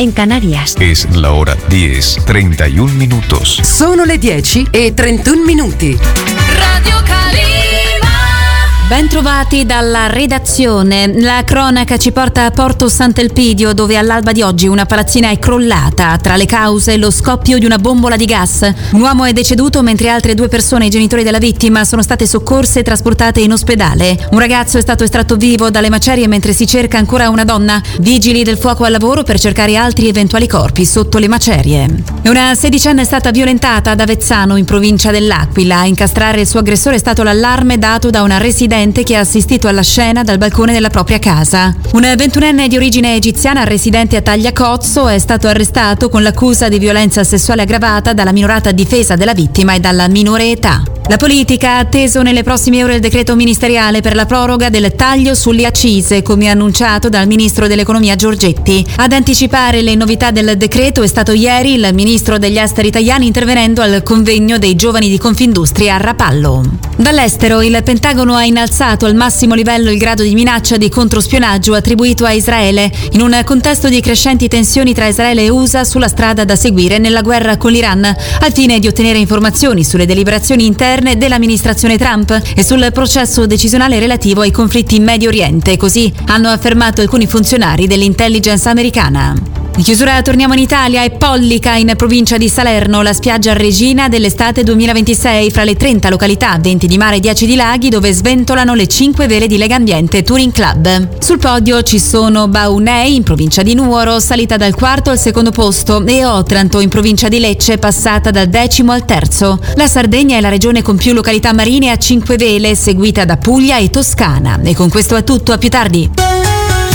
en Canarias. Es la hora 10:31 minutos. Sono le 10:31 minuti. Radio Calima. Ben trovati dalla redazione. La cronaca ci porta a Porto Sant'Elpidio, dove all'alba di oggi una palazzina è crollata. Tra le cause lo scoppio di una bombola di gas. Un uomo è deceduto mentre altre 2 persone, i genitori della vittima, sono state soccorse e trasportate in ospedale. Un ragazzo è stato estratto vivo dalle macerie mentre si cerca ancora una donna. Vigili del fuoco al lavoro per cercare altri eventuali corpi sotto le macerie. E una 16enne è stata violentata ad Avezzano, in provincia dell'Aquila. A incastrare il suo aggressore è stato l'allarme dato da una residente che ha assistito alla scena dal balcone della propria casa. Un 21enne di origine egiziana, residente a Tagliacozzo, è stato arrestato con l'accusa di violenza sessuale aggravata dalla minorata difesa della vittima e dalla minore età. La politica ha atteso nelle prossime ore il decreto ministeriale per la proroga del taglio sulle accise, come annunciato dal ministro dell'economia Giorgetti. Ad anticipare le novità del decreto è stato ieri il ministro degli esteri italiani, intervenendo al convegno dei giovani di Confindustria a Rapallo. Dall'estero il Pentagono ha innalzato al massimo livello il grado di minaccia di controspionaggio attribuito a Israele, in un contesto di crescenti tensioni tra Israele e USA sulla strada da seguire nella guerra con l'Iran, al fine di ottenere informazioni sulle deliberazioni interne dell'amministrazione Trump e sul processo decisionale relativo ai conflitti in Medio Oriente. Così hanno affermato alcuni funzionari dell'intelligence americana. In chiusura torniamo in Italia e Pollica, in provincia di Salerno, la spiaggia regina dell'estate 2026, fra le 30 località, 20 di mare e 10 di laghi, dove sventolano le 5 vele di Legambiente Touring Club. Sul podio ci sono Baunei, in provincia di Nuoro, salita dal 4° al 2° posto, e Otranto, in provincia di Lecce, passata dal 10° al 3°. La Sardegna è la regione con più località marine a 5 vele, seguita da Puglia e Toscana. E con questo è tutto, a più tardi.